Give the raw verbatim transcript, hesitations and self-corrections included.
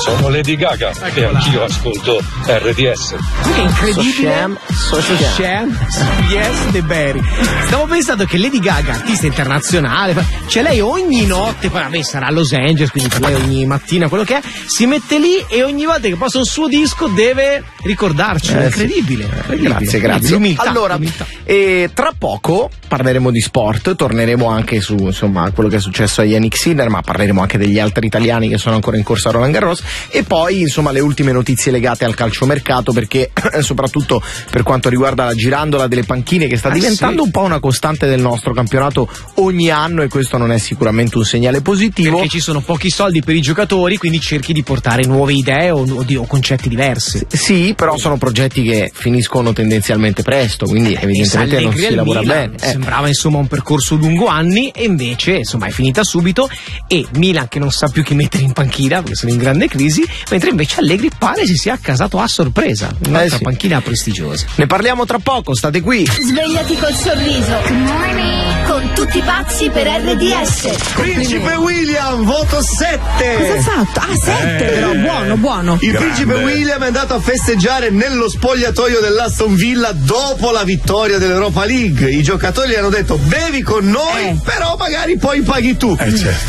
Sono Lady Gaga e anch'io ascolto R D S. Che incredibile. Social Sham. Yes, The Berry. Stavo pensando che Lady Gaga, artista internazionale, cioè lei ogni notte, poi vabbè sarà a Los Angeles, quindi per lei ogni mattina quello che è, si mette lì e ogni volta che passa un suo disco deve ricordarci. Eh, incredibile, sì. incredibile. Grazie, grazie. Umiltà, allora, umiltà. E tra poco parleremo di sport, torneremo anche su insomma quello che è successo a Yannick Sinner, ma parleremo anche degli altri italiani che sono ancora in corsa a Roland Garros e poi insomma le ultime notizie legate al calciomercato, perché soprattutto per quanto riguarda la girandola delle panchine che sta eh diventando sì. un po' una costante del nostro campionato ogni anno, e questo non è sicuramente un segnale positivo, perché ci sono pochi soldi per i giocatori, quindi cerchi di portare nuove idee o, o, di, o concetti diversi. Sì, però sono progetti che finiscono tendenzialmente presto, quindi eh, evidentemente non si lavora Milan, bene. Eh. Sembrava insomma un percorso lungo anni e invece insomma è finita subito, e Milan che non sa più chi mettere in panchina perché sono in grande crisi, mentre invece Allegri pare si sia accasato a sorpresa, un'altra eh sì. panchina prestigiosa. Ne parliamo tra poco, state qui. Svegliati col sorriso. Good morning. Con tutti pazzi per R D S. Principe William, voto sette. Cosa ha fatto? Ah, sette, Eh. però buono, buono. Il Grande. principe William è andato a festeggiare nello spogliatoio dell'Aston Villa dopo la vittoria dell'Europa League. I giocatori gli hanno detto bevi con noi, Eh. però magari poi paghi tu. Eh, certo.